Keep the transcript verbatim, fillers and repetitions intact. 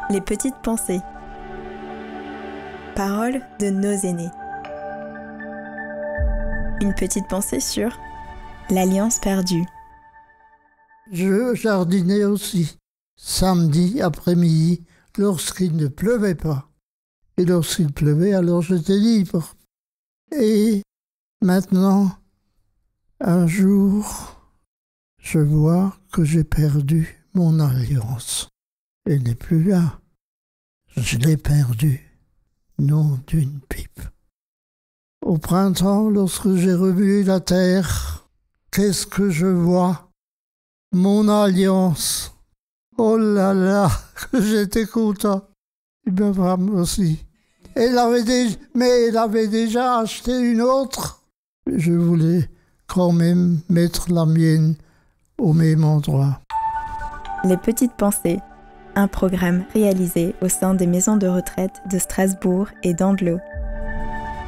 Les petites pensées. Paroles de nos aînés. Une petite pensée sur l'Alliance perdue. Je jardinais aussi, samedi après-midi, lorsqu'il ne pleuvait pas. Et lorsqu'il pleuvait, alors j'étais libre. Et maintenant, un jour, je vois que j'ai perdu mon alliance. Elle n'est plus là. Je l'ai perdue, non d'une pipe. Au printemps, lorsque j'ai revu la terre, qu'est-ce que je vois? Mon alliance. Oh là là, que j'étais content. Et ma femme aussi. Elle avait déjà, mais elle avait déjà acheté une autre. Je voulais quand même mettre la mienne au même endroit. Les petites pensées. Un programme réalisé au sein des maisons de retraite de Strasbourg et d'Andlau.